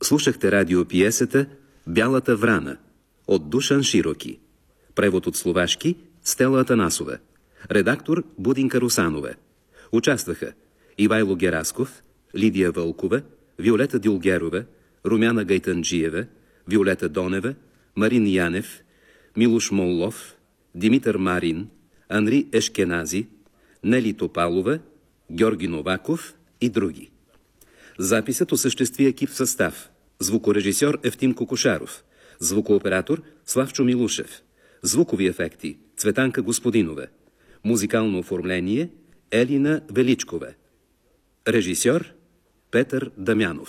Слушахте радиопиесата «Бялата врана» от Душан Широки. Превод от словашки Стела Атанасова. Редактор Будинка Русанова. Участваха Ивайло Герасков, Лидия Вълкова, Виолета Дюлгерова, Румяна Гайтанджиева, Виолета Донева, Марин Янев, Милош Моллов, Димитър Марин, Анри Ешкенази, Нели Топалова, Георги Новаков и други. Записът осъществи екип в състав: звукорежисьор Евтим Кокошаров, звукооператор Славчо Милушев, звукови ефекти Цветанка Господинова, музикално оформление Елина Величкова, режисьор Петър Дамянов.